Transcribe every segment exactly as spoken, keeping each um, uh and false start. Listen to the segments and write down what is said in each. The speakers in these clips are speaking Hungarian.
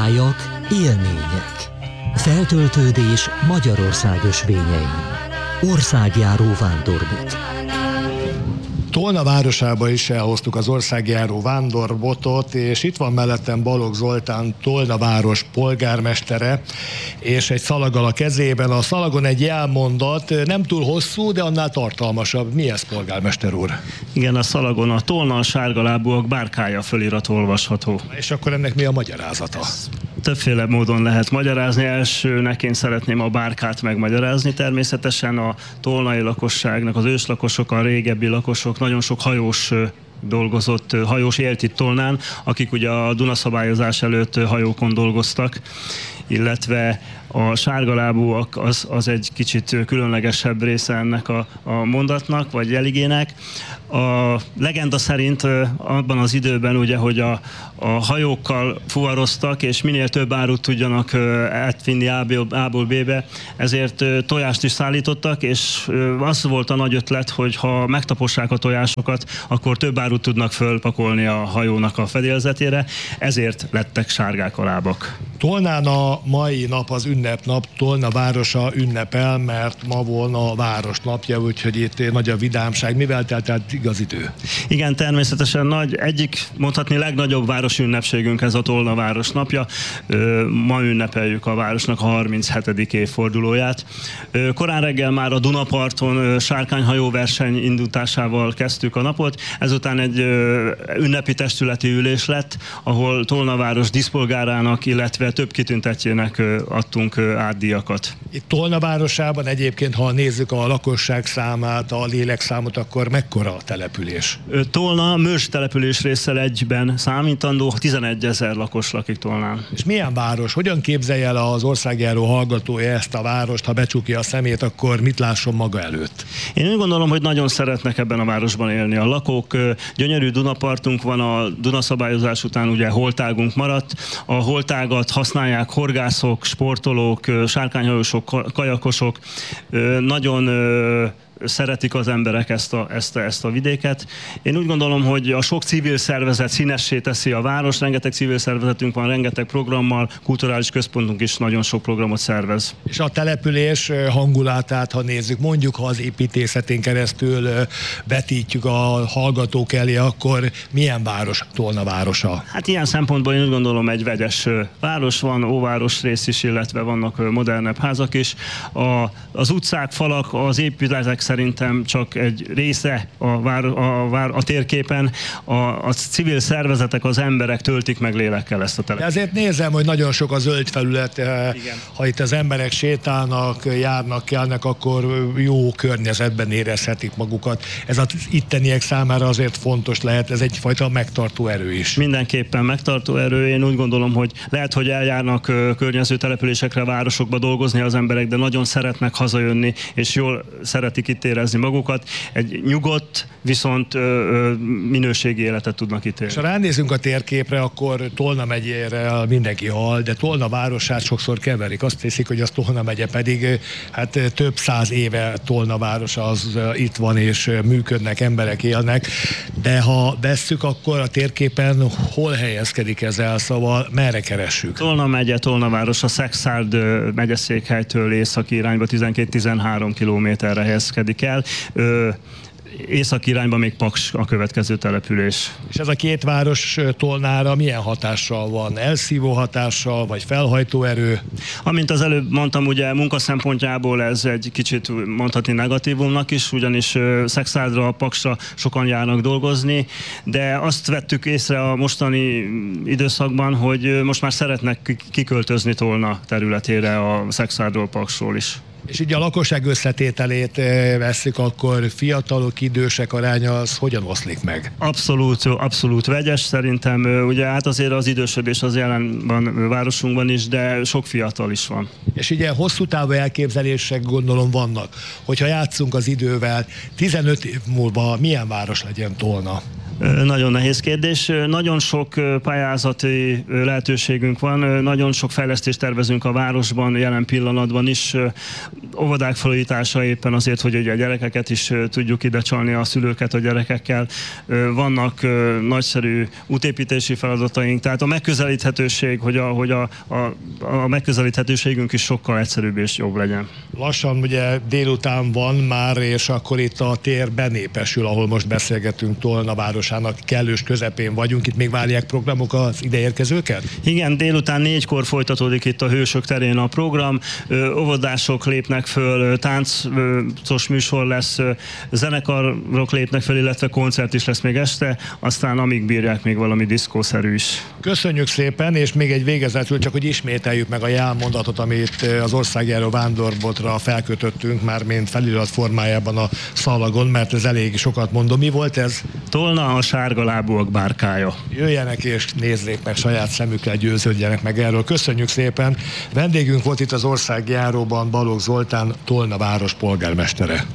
tájak, élmények. Feltöltődés Magyarország ösvényein. Országjáró vándorbotot. Tolna városába is elhoztuk az országjáró vándorbotot, és itt van mellettem Balogh Zoltán, Tolna város polgármestere, és egy szalaggal a kezében. A szalagon egy jelmondat, nem túl hosszú, de annál tartalmasabb. Mi ez, polgármester úr? Igen, a szalagon a Tolna a sárgalábúak bárkája fölirat olvasható. És akkor ennek mi a magyarázata? Többféle módon lehet magyarázni. Elsőnek én szeretném a bárkát megmagyarázni. Természetesen a tolnai lakosságnak, az őslakosok, a régebbi lakosok, nagyon sok hajós dolgozott, hajós élt itt Tolnán, akik ugye a Duna szabályozás előtt hajókon dolgoztak, illetve a sárgalábúak az, az egy kicsit különlegesebb része ennek a, a mondatnak, vagy jeligének. A legenda szerint abban az időben, ugye, hogy a, a hajókkal fuvaroztak, és minél több árut tudjanak átvinni A-ból B-be, ezért tojást is szállítottak, és az volt a nagy ötlet, hogy ha megtapossák a tojásokat, akkor több árut tudnak fölpakolni a hajónak a fedélzetére, ezért lettek sárgák a lábak. Tolnán a mai nap az ünnepnap, Tolna városa ünnepel, mert ma volna a város napja, úgyhogy itt nagy a vidámság. Mivel telt el igaz idő? Igen, természetesen nagy, egyik mondhatni legnagyobb városi ünnepségünk ez a Tolna város napja. Ma ünnepeljük a városnak a harminchetedik évfordulóját. Korán reggel már a Dunaparton sárkányhajó verseny indításával kezdtük a napot, ezután egy ünnepi testületi ülés lett, ahol Tolna város díszpolgárának, illetve több kitüntetjének adtunk átdíjakat. Itt Tolna városában egyébként, ha nézzük a lakosság számát, a lélekszámot, akkor mekkora a település? Tolna Mörs település résszel egyben számítandó, tizenegyezer lakos lakik Tolnán. És milyen város? Hogyan képzelje el az országjáró hallgatója ezt a várost? Ha becsukja a szemét, akkor mit lásson maga előtt? Én úgy gondolom, hogy nagyon szeretnek ebben a városban élni a lakók. Gyönyörű Dunapartunk van, a Duna szabályozás után ugye holtágunk maradt. A holtágat használják horgászok, sportolók, sárkányhajósok, kajakosok. Nagyon szeretik az emberek ezt a, ezt, a, ezt a vidéket. Én úgy gondolom, hogy a sok civil szervezet színessé teszi a város, rengeteg civil szervezetünk van, rengeteg programmal, kulturális központunk is nagyon sok programot szervez. És a település hangulatát, ha nézzük, mondjuk, ha az építészetén keresztül vetítjük a hallgatók elé, akkor milyen város Tolna városa? Hát ilyen szempontból én úgy gondolom, egy vegyes város van, óváros rész is, illetve vannak modernebb házak is. A, az utcák, falak, az épületek szerintem csak egy része a, vár, a, vár, a térképen. A, a civil szervezetek, az emberek töltik meg lélekkel ezt a települést. Ezért nézem, hogy nagyon sok a zöld felület. Igen. Ha itt az emberek sétálnak, járnak, kelnek, akkor jó környezetben érezhetik magukat. Ez az itteniek számára azért fontos lehet, ez egyfajta megtartó erő is. Mindenképpen megtartó erő. Én úgy gondolom, hogy lehet, hogy eljárnak környező településekre, városokba dolgozni az emberek, de nagyon szeretnek hazajönni, és jól szeretik itt érezni magukat. Egy nyugodt, viszont ö, ö, minőségi életet tudnak itt élni. És ha ránézünk a térképre, akkor Tolna megyére mindenki hall, de Tolna városát sokszor keverik. Azt hiszik, hogy az Tolna megye, pedig hát több száz éve Tolna város az itt van, és működnek, emberek élnek. De ha vesszük, akkor a térképen hol helyezkedik ez el? Szóval merre keressük? Tolna megye, Tolna város a Szekszárd megyeszékhelytől északi irányba tizenkét-tizenhárom kilométerre helyezkedik el. Ö, északi irányba még Paks a következő település. És ez a két város Tolnára milyen hatással van? Elszívó hatással, vagy felhajtó erő? Amint az előbb mondtam, ugye munka szempontjából ez egy kicsit mondhatni negatívumnak is, ugyanis Szekszárdra, Paksra sokan járnak dolgozni, de azt vettük észre a mostani időszakban, hogy most már szeretnek kiköltözni Tolna területére a Szekszárdról, Paksról is. És így a lakosság összetételét vesszük, akkor fiatalok, idősek aránya az hogyan oszlik meg? Abszolút, abszolút vegyes szerintem. Ugye hát azért az idősödés az jelen van városunkban is, de sok fiatal is van. És ugye hosszú távú elképzelések gondolom vannak, hogyha játszunk az idővel, tizenöt év múlva milyen város legyen Tolna? Nagyon nehéz kérdés. Nagyon sok pályázati lehetőségünk van, nagyon sok fejlesztést tervezünk a városban, jelen pillanatban is. Óvodák felújítása éppen azért, hogy ugye a gyerekeket is tudjuk ide csalni, a szülőket a gyerekekkel. Vannak nagyszerű útépítési feladataink, tehát a megközelíthetőség, hogy a, hogy a, a, a megközelíthetőségünk is sokkal egyszerűbb és jobb legyen. Lassan ugye délután van már, és akkor itt a tér benépesül, ahol most beszélgetünk, Tolna városának kellős közepén vagyunk. Itt még várják programok az ideérkezőket? Igen, délután négykor folytatódik itt a Hősök terén a program. Óvodások lépnek föl, táncos műsor lesz, zenekarok lépnek föl, illetve koncert is lesz még este, aztán amíg bírják, még valami diszkószerű is. Köszönjük szépen, és még egy végezetül csak, hogy ismételjük meg a jelmondatot, amit az országjáró vándorbotra felkötöttünk már, mint felirat formájában a szalagon, mert ez elég sokat mondom. Mi volt ez? Tolna a sárgalábúak bárkája. Jöjjenek és nézzék meg saját szemükkel, győződjenek meg erről. Köszönjük szépen. Vendégünk volt itt az országjáróban Balogh Zoltán, Tolna város polgármestere.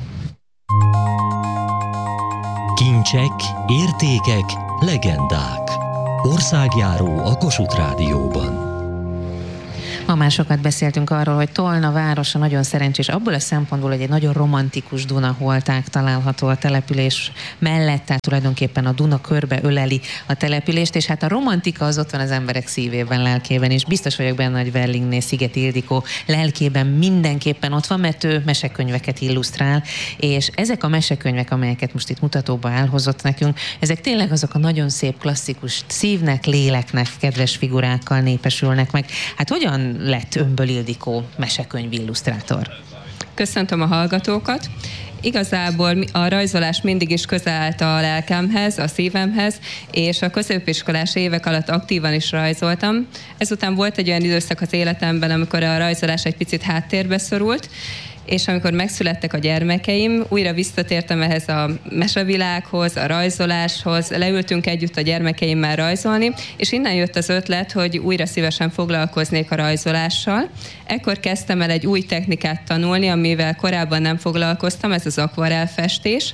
Kincsek, értékek, legendák. Országjáró a Kossuth Rádióban. Ma már sokat beszéltünk arról, hogy Tolna városa nagyon szerencsés abból a szempontból, hogy egy nagyon romantikus Dunaholtág található a település mellett, tehát tulajdonképpen a Duna körbe öleli a települést, és hát a romantika az ott van az emberek szívében, lelkében, és biztos vagyok benne, hogy Verlingné Szigeti Ildikó lelkében mindenképpen ott van, mert ő mesekönyveket illusztrál, és ezek a mesekönyvek, amelyeket most itt mutatóba elhozott nekünk, ezek tényleg azok a nagyon szép, klasszikus, szívnek, léleknek kedves figurákkal népesülnek meg. Hát hogyan lett önből Ildikó mesekönyv illusztrátor? Köszöntöm a hallgatókat. Igazából a rajzolás mindig is közel állt a lelkemhez, a szívemhez, és a középiskolás évek alatt aktívan is rajzoltam. Ezután volt egy olyan időszak az életemben, amikor a rajzolás egy picit háttérbe szorult, és amikor megszülettek a gyermekeim, újra visszatértem ehhez a mesevilághoz, a rajzoláshoz, leültünk együtt a gyermekeimmel rajzolni, és innen jött az ötlet, hogy újra szívesen foglalkoznék a rajzolással. Ekkor kezdtem el egy új technikát tanulni, amivel korábban nem foglalkoztam, ez az akvarellfestés,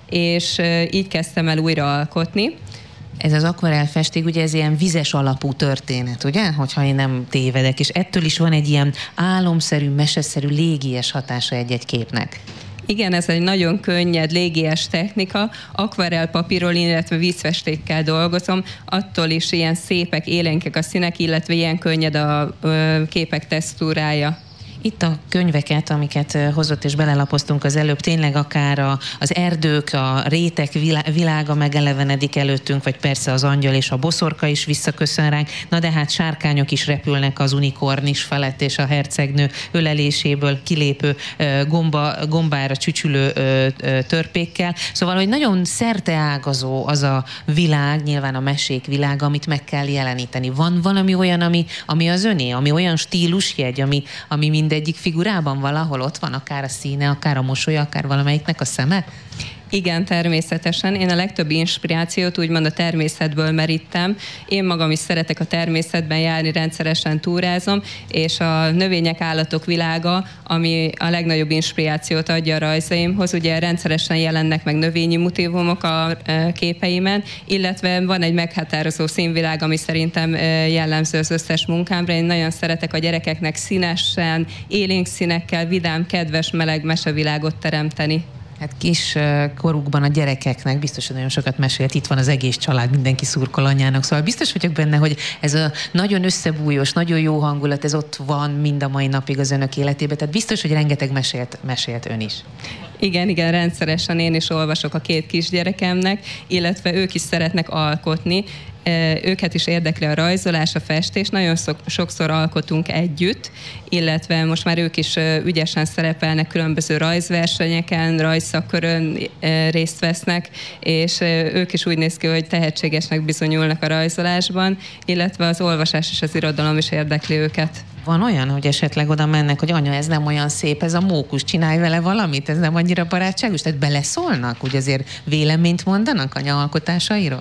és így kezdtem el újra alkotni. Ez az akvarellfesték, ugye ez ilyen vizes alapú történet, ugye? Hogyha én nem tévedek, és ettől is van egy ilyen álomszerű, meseszerű, légies hatása egy-egy képnek. Igen, ez egy nagyon könnyed, légies technika, akvarell papírról, illetve vízfestékkel dolgozom, attól is ilyen szépek, élénkek a színek, illetve ilyen könnyed a ö, képek textúrája. Itt a könyveket, amiket hozott és belelapoztunk az előbb, tényleg akár a, az erdők, a rétek világa megelevenedik előttünk, vagy persze az angyal és a boszorka is visszaköszön ránk. Na de hát sárkányok is repülnek az unikornis felett, és a hercegnő öleléséből kilépő gomba, gombára csücsülő törpékkel. Szóval, hogy nagyon szerteágazó az a világ, nyilván a mesék világa, amit meg kell jeleníteni. Van valami olyan, ami, ami az öné, ami olyan stílusjegy, ami, ami mind egyik figurában valahol ott van, akár a színe, akár a mosolya, akár valamelyiknek a szeme? Igen, természetesen. Én a legtöbb inspirációt úgymond a természetből merítem. Én magam is szeretek a természetben járni, rendszeresen túrázom, és a növények, állatok világa, ami a legnagyobb inspirációt adja a rajzaimhoz. Ugye rendszeresen jelennek meg növényi motívumok a képeimen, illetve van egy meghatározó színvilág, ami szerintem jellemző az összes munkámra. Én nagyon szeretek a gyerekeknek színesen, élénk színekkel, vidám, kedves, meleg mesevilágot teremteni. Hát kis korukban a gyerekeknek biztos, hogy nagyon sokat mesélt, itt van az egész család, mindenki szurkol anyának, szóval biztos vagyok benne, hogy ez a nagyon összebújós, nagyon jó hangulat, ez ott van mind a mai napig az önök életében, tehát biztos, hogy rengeteg mesélt, mesélt ön is. Igen, igen, rendszeresen én is olvasok a két kisgyerekemnek, illetve ők is szeretnek alkotni. Őket is érdekli a rajzolás, a festés, nagyon sokszor alkotunk együtt, illetve most már ők is ügyesen szerepelnek különböző rajzversenyeken, rajzszakkörön részt vesznek, és ők is úgy néz ki, hogy tehetségesnek bizonyulnak a rajzolásban, illetve az olvasás és az irodalom is érdekli őket. Van olyan, hogy esetleg oda mennek, hogy anya, ez nem olyan szép, ez a mókus, csinálj vele valamit, ez nem annyira barátságos, tehát beleszólnak, úgy azért véleményt mondanak anya alkotásairól?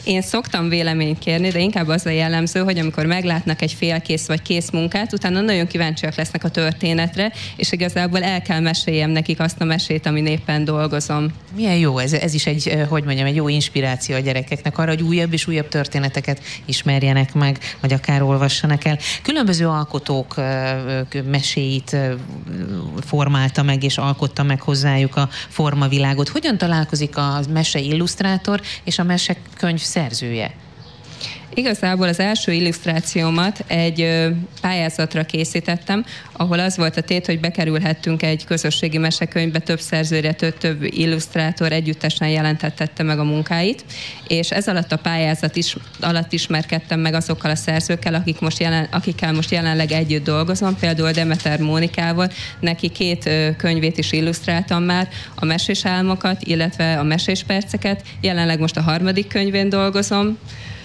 Én szoktam véleményt kérni, de inkább az a jellemző, hogy amikor meglátnak egy félkész vagy kész munkát, utána nagyon kíváncsiak lesznek a történetre, és igazából el kell meséljem nekik azt a mesét, amin éppen dolgozom. Milyen jó, ez, ez is egy, hogy mondjam, egy jó inspiráció a gyerekeknek arra, hogy újabb és újabb történeteket ismerjenek meg, vagy akár olvassanak el. Különböző alkotók meséit formálta meg, és alkotta meg hozzájuk a formavilágot. Hogyan találkozik a mese illusztrátor és a mesekönyv szerzője? Igazából az első illusztrációmat egy pályázatra készítettem, ahol az volt a tét, hogy bekerülhettünk egy közösségi mesekönyvbe, több szerzőre, több, több illusztrátor együttesen jelentette meg a munkáit, és ez alatt a pályázat is, alatt ismerkedtem meg azokkal a szerzőkkel, akik most jelen, akikkel most jelenleg együtt dolgozom, például Demeter Mónikával, neki két könyvét is illusztráltam már, a Mesés álmokat, illetve a Mesés perceket, jelenleg most a harmadik könyvén dolgozom.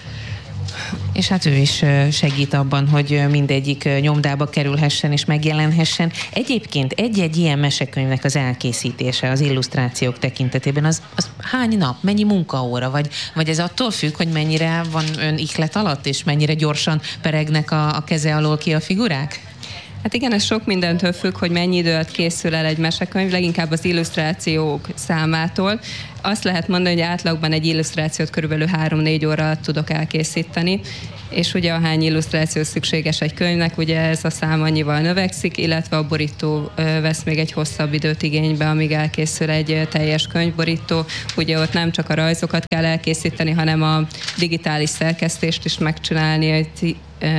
És hát ő is segít abban, hogy mindegyik nyomdába kerülhessen és megjelenhessen. Egyébként egy-egy ilyen mesekönyvnek az elkészítése az illusztrációk tekintetében az, az hány nap, mennyi munkaóra, vagy, vagy ez attól függ, hogy mennyire van ön ihlet alatt, és mennyire gyorsan peregnek a, a keze alól ki a figurák? Hát igen, ez sok mindentől függ, hogy mennyi idő alatt készül el egy mesekönyv, leginkább az illusztrációk számától. Azt lehet mondani, hogy átlagban egy illusztrációt körülbelül három-négy óra alatt tudok elkészíteni, és ugye ahány illusztráció szükséges egy könyvnek, ugye ez a szám annyival növekszik, illetve a borító vesz még egy hosszabb időt igénybe, amíg elkészül egy teljes könyvborító. Ugye ott nem csak a rajzokat kell elkészíteni, hanem a digitális szerkesztést is megcsinálni, egy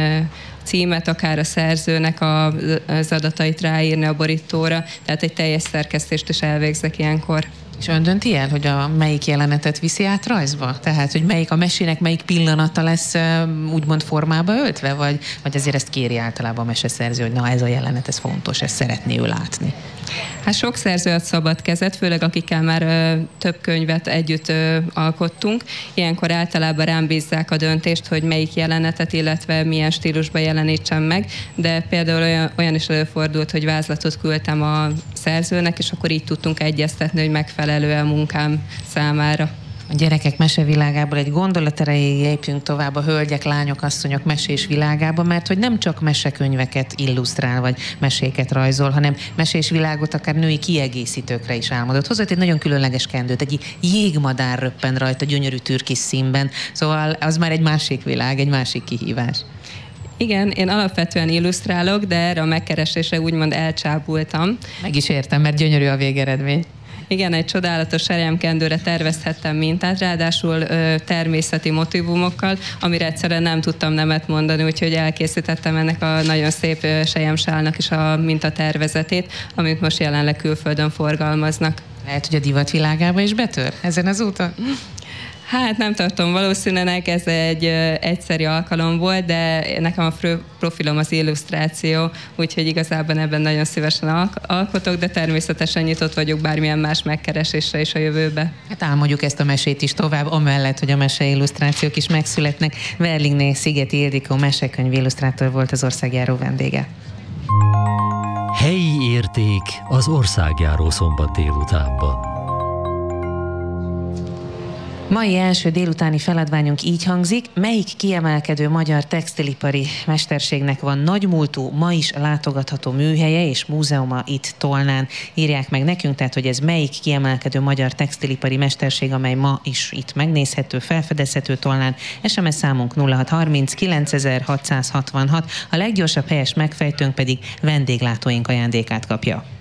címet, akár a szerzőnek az adatait ráírni a borítóra, tehát egy teljes szerkesztést is elvégzek ilyenkor. És ön dönti el, hogy a melyik jelenetet viszi át rajzba? Tehát, hogy melyik a mesének melyik pillanata lesz úgymond formába öltve, vagy, vagy azért ezt kéri általában a meseszerző, hogy na ez a jelenet, ez fontos, ezt szeretné ő látni? Hát sok szerző ad szabad kezet, főleg akikkel már ö, több könyvet együtt ö, alkottunk. Ilyenkor általában rám bízzák a döntést, hogy melyik jelenetet, illetve milyen stílusban jelenítsem meg, de például olyan, olyan is előfordult, hogy vázlatot küldtem a szerzőnek, és akkor így tudtunk egyeztetni, hogy megfelelő a munkám számára. A gyerekek mesevilágából egy gondolat erejéig lépjünk tovább a hölgyek, lányok, asszonyok mesés világába, mert hogy nem csak mesekönyveket illusztrál, vagy meséket rajzol, hanem mesés világot akár női kiegészítőkre is álmodott. Hozott egy nagyon különleges kendőt, egy jégmadár röppen rajta gyönyörű türkis színben, szóval az már egy másik világ, egy másik kihívás. Igen, én alapvetően illusztrálok, de erre a megkeresésre úgymond elcsábultam. Meg is értem, mert gyönyörű a végeredmény. Igen, egy csodálatos seremkendőre tervezhettem mintát, ráadásul ö, természeti motivumokkal, amire egyszerűen nem tudtam nemet mondani, úgyhogy elkészítettem ennek a nagyon szép ö, selyemsálnak is a mintatervezetét, amit most jelenleg külföldön forgalmaznak. Lehet, hogy a divat világába is betör ezen az úton? Hát nem tartom valószínűleg, ez egy ö, egyszeri alkalom volt, de nekem a fő profilom az illusztráció, úgyhogy igazából ebben nagyon szívesen alk- alkotok, de természetesen nyitott vagyok bármilyen más megkeresésre is a jövőbe. Hát álmodjuk ezt a mesét is tovább, amellett, hogy a mese illusztrációk is megszületnek. Verlingné Szigeti Ildikó mesekönyv illusztrátor volt az országjáró vendége. Helyi érték az országjáró szombat délutánban. Mai első délutáni feladványunk így hangzik: melyik kiemelkedő magyar textilipari mesterségnek van nagymúltú, ma is látogatható műhelye és múzeuma itt Tolnán? Írják meg nekünk, tehát, hogy ez melyik kiemelkedő magyar textilipari mesterség, amely ma is itt megnézhető, felfedezhető Tolnán. es em es számunk nulla hat harminc kilencezer hatszázhatvanhat, a leggyorsabb helyes megfejtőnk pedig vendéglátóink ajándékát kapja.